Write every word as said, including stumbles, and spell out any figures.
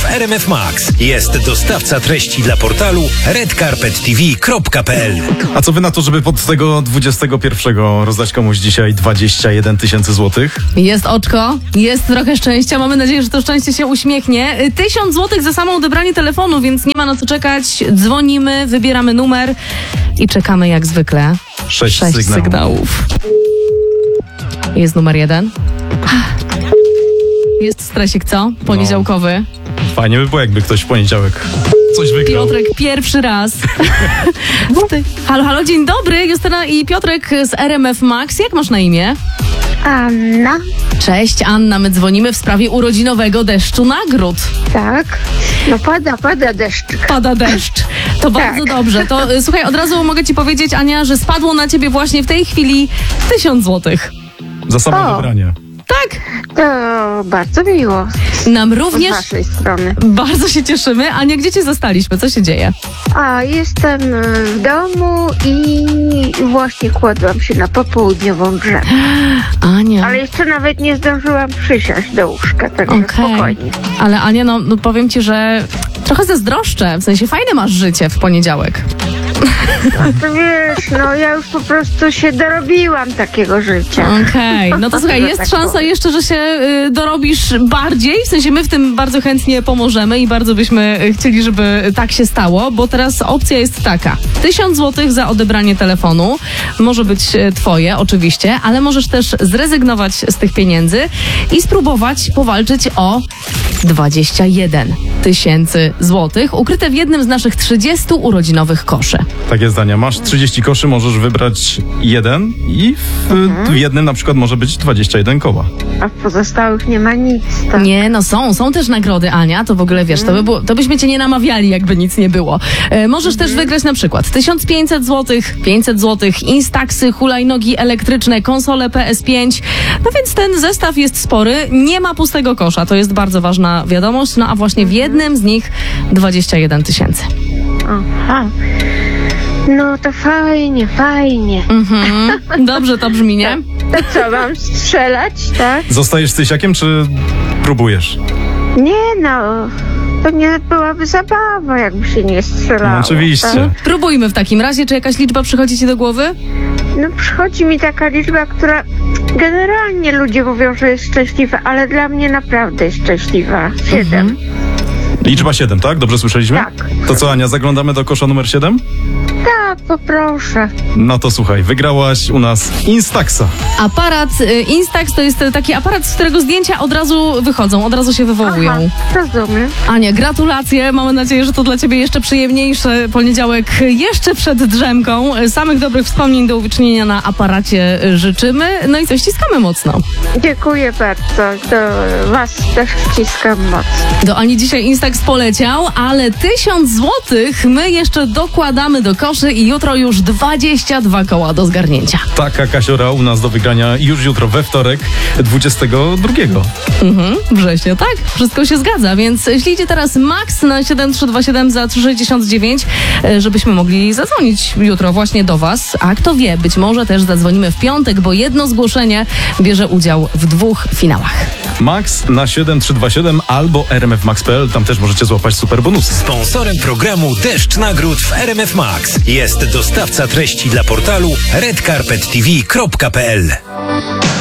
w R M F Max. Jest dostawca treści dla portalu red carpet t v kropka p l. A co wy na to, żeby pod tego dwudziestego pierwszego rozdać komuś dzisiaj dwadzieścia jeden tysięcy złotych? Jest oczko, jest trochę szczęścia. Mamy nadzieję, że to szczęście się uśmiechnie. Tysiąc złotych za samo odebranie telefonu, więc nie ma na co czekać. Dzwonimy, wybieramy numer i czekamy jak zwykle. Sześć, Sześć sygnałów. sygnałów. Jest numer jeden. Jest stresik, co? Poniedziałkowy. Fajnie by było, jakby ktoś w poniedziałek coś wygrał. Piotrek pierwszy raz. Ty. Halo, halo, dzień dobry. Justyna i Piotrek z R M F Max. Jak masz na imię? Anna, Cześć Anna, my dzwonimy w sprawie urodzinowego deszczu nagród. tak. No pada, pada deszczyk. Pada deszcz. To bardzo dobrze. To y, słuchaj, od razu mogę ci powiedzieć, Ania, że spadło na ciebie właśnie w tej chwili tysiąc złotych. Za samo O. wybranie. Tak, To bardzo miło nam z również waszej strony. bardzo się cieszymy. Ania, gdzie cię zastaliśmy? Co się dzieje? A, jestem w domu i właśnie kładłam się na popołudniową drzemkę. Ania. Ale jeszcze nawet nie zdążyłam przysiąść do łóżka, także Okej. spokojnie. Ale Ania, no, no powiem ci, że trochę zazdroszczę. W sensie fajne masz życie w poniedziałek. To wiesz, no ja już po prostu się dorobiłam takiego życia. Okej, no to słuchaj, Że jest tak szansa powiem. jeszcze, że się y, dorobisz bardziej, w sensie my w tym bardzo chętnie pomożemy i bardzo byśmy y, chcieli, żeby tak się stało, bo teraz opcja jest taka. Tysiąc złotych za odebranie telefonu, może być y, twoje oczywiście, ale możesz też zrezygnować z tych pieniędzy i spróbować powalczyć o dwadzieścia jeden tysięcy złotych, ukryte w jednym z naszych trzydziestu urodzinowych koszy. Tak jest, Dania. Masz trzydzieści koszy, możesz wybrać jeden i w, w jednym na przykład może być dwadzieścia jeden koła. A w pozostałych nie ma nic. Tak? Nie, no są, są też nagrody, Ania, to w ogóle wiesz, to, by było, to byśmy cię nie namawiali, jakby nic nie było. E, możesz też wygrać na przykład tysiąc pięćset złotych, pięćset złotych, Instaxy, hulajnogi elektryczne, konsole P S pięć. No więc ten zestaw jest spory, nie ma pustego kosza, to jest bardzo ważna wiadomość, no a właśnie w jednym z nich dwadzieścia jeden tysięcy. Aha. No to fajnie, fajnie. Mhm. Dobrze to brzmi, nie? To co, mam strzelać, tak? Zostajesz z tysiakiem, czy próbujesz? Nie no, to nie byłaby zabawa, jakby się nie strzelało. No, oczywiście. Tak? Próbujmy w takim razie, czy jakaś liczba przychodzi ci do głowy? No przychodzi mi taka liczba, która generalnie ludzie mówią, że jest szczęśliwa, ale dla mnie naprawdę jest szczęśliwa. Siedem. Liczba siedem, tak? Dobrze słyszeliśmy? Tak. To co, Ania, zaglądamy do kosza numer siedem? Tak, poproszę. No to słuchaj, wygrałaś u nas Instaxa. Aparat y, Instax to jest taki aparat, z którego zdjęcia od razu wychodzą, od razu się wywołują. Aha, rozumiem. Ania, gratulacje. Mamy nadzieję, że to dla ciebie jeszcze przyjemniejszy poniedziałek jeszcze przed drzemką. Samych dobrych wspomnień do uwiecznienia na aparacie życzymy. No i coś ściskamy mocno. Dziękuję bardzo. Do was też wciskam mocno. Do Ani dzisiaj Instax poleciał, ale tysiąc złotych my jeszcze dokładamy do koszy i jutro już dwadzieścia dwa koła do zgarnięcia. Taka kasiora u nas do wygrania już jutro we wtorek, dwudziestego drugiego. Mhm, września, tak? Wszystko się zgadza, więc ślijcie teraz max na siedem trzy dwa siedem za trzy sześćdziesiąt dziewięć, e, żebyśmy mogli zadzwonić jutro właśnie do was. A kto wie, być może też zadzwonimy w piątek, bo jedno zgłoszenie bierze udział w dwóch finałach. Max na siedem trzy dwa siedem albo r m f max kropka p l, tam też możecie złapać super bonusy. Sponsorem programu Deszcz Nagród w R M F Max jest dostawca treści dla portalu red carpet t v kropka p l.